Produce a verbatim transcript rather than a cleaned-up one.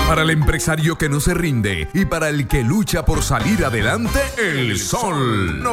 Para el empresario que no se rinde y para el que lucha por salir adelante, el sol.